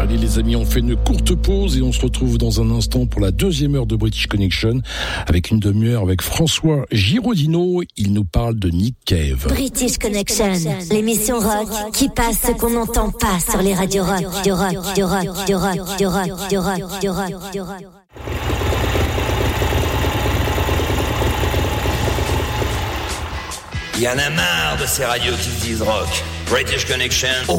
Allez les amis, on fait une courte pause et on se retrouve dans un instant pour la deuxième heure de British Connection avec une demi-heure avec François Giraudino. Il nous parle de Nick Cave. British Connection, l'émission rock qui passe ce qu'on n'entend pas sur les radios rock. Il y en a marre de ces radios qui se disent rock. British Connection.